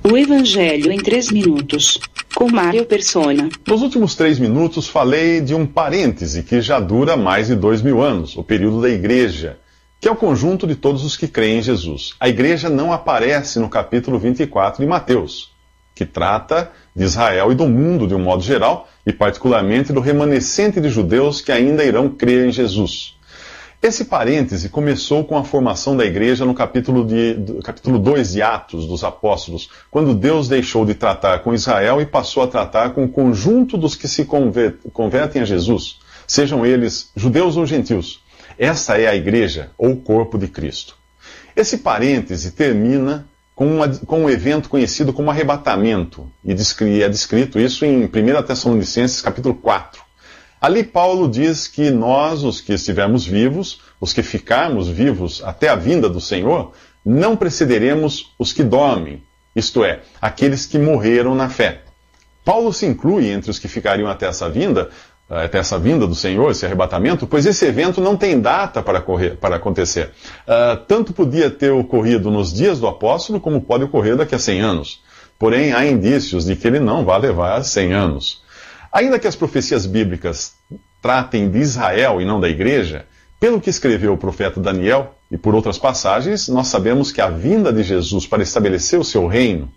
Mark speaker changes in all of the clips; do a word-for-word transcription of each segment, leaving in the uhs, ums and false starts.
Speaker 1: O Evangelho em três minutos, com Mário Persona.
Speaker 2: Nos últimos três minutos falei de um parêntese que já dura mais de dois mil anos, o período da Igreja, que é o conjunto de todos os que creem em Jesus. A Igreja não aparece no capítulo vinte e quatro de Mateus, que trata de Israel e do mundo de um modo geral, e particularmente do remanescente de judeus que ainda irão crer em Jesus. Esse parêntese começou com a formação da igreja no capítulo, de, do, capítulo dois de Atos dos Apóstolos, quando Deus deixou de tratar com Israel e passou a tratar com o conjunto dos que se conver, convertem a Jesus, sejam eles judeus ou gentios. Essa é a igreja, ou o corpo de Cristo. Esse parêntese termina com, uma, com um evento conhecido como arrebatamento, e é descrito isso em primeira Tessalonicenses capítulo quatro. Ali Paulo diz que nós, os que estivermos vivos, os que ficarmos vivos até a vinda do Senhor, não precederemos os que dormem, isto é, aqueles que morreram na fé. Paulo se inclui entre os que ficariam até essa vinda, até essa vinda do Senhor, esse arrebatamento, pois esse evento não tem data para, correr, para acontecer. Uh, tanto podia ter ocorrido nos dias do apóstolo, como pode ocorrer daqui a cem anos. Porém, há indícios de que ele não vai levar cem anos. Ainda que as profecias bíblicas tratem de Israel e não da igreja, pelo que escreveu o profeta Daniel e por outras passagens, nós sabemos que a vinda de Jesus para estabelecer o seu reino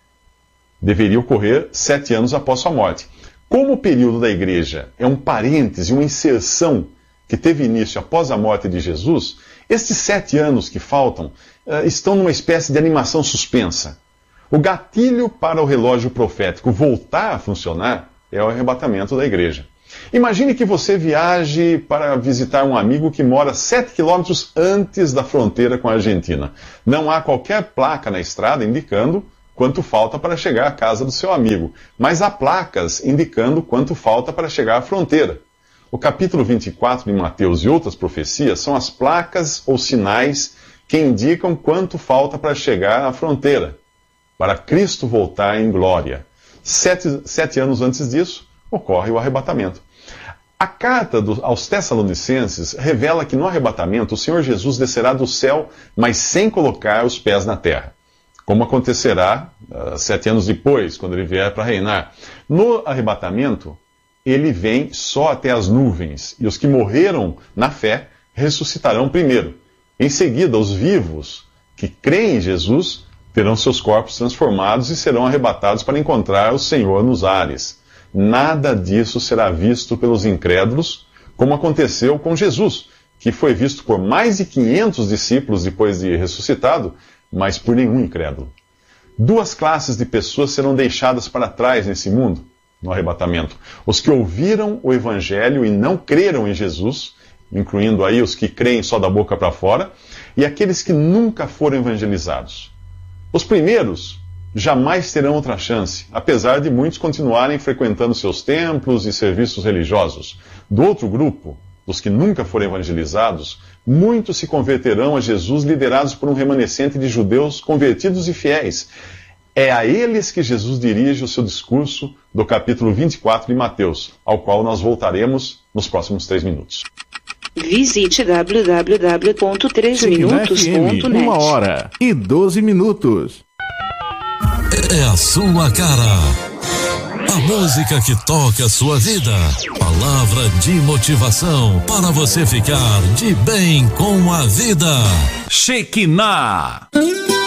Speaker 2: deveria ocorrer sete anos após sua morte. Como o período da igreja é um parêntese, uma inserção que teve início após a morte de Jesus, estes sete anos que faltam uh, estão numa espécie de animação suspensa. O gatilho para o relógio profético voltar a funcionar é o arrebatamento da igreja. Imagine que você viaje para visitar um amigo que mora sete quilômetros antes da fronteira com a Argentina. Não há qualquer placa na estrada indicando quanto falta para chegar à casa do seu amigo, mas há placas indicando quanto falta para chegar à fronteira. O capítulo vinte e quatro de Mateus e outras profecias são as placas ou sinais que indicam quanto falta para chegar à fronteira, para Cristo voltar em glória. Sete, sete anos antes disso, ocorre o arrebatamento. A carta do, aos Tessalonicenses revela que no arrebatamento o Senhor Jesus descerá do céu, mas sem colocar os pés na terra, como acontecerá uh, sete anos depois, quando ele vier para reinar. No arrebatamento, ele vem só até as nuvens, e os que morreram na fé ressuscitarão primeiro. Em seguida, os vivos que creem em Jesus terão seus corpos transformados e serão arrebatados para encontrar o Senhor nos ares. Nada disso será visto pelos incrédulos, como aconteceu com Jesus, que foi visto por mais de quinhentos discípulos depois de ressuscitado, mas por nenhum incrédulo. Duas classes de pessoas serão deixadas para trás nesse mundo, no arrebatamento. Os que ouviram o Evangelho e não creram em Jesus, incluindo aí os que creem só da boca para fora, e aqueles que nunca foram evangelizados. Os primeiros jamais terão outra chance, apesar de muitos continuarem frequentando seus templos e serviços religiosos. Do outro grupo, dos que nunca foram evangelizados, muitos se converterão a Jesus liderados por um remanescente de judeus convertidos e fiéis. É a eles que Jesus dirige o seu discurso do capítulo vinte e quatro de Mateus, ao qual nós voltaremos nos próximos três minutos.
Speaker 1: Visite w w w ponto três minutos ponto net.
Speaker 3: Uma hora e doze minutos.
Speaker 4: É a sua cara. A música que toca a sua vida. Palavra de motivação para você ficar de bem com a vida.
Speaker 3: Shekinah.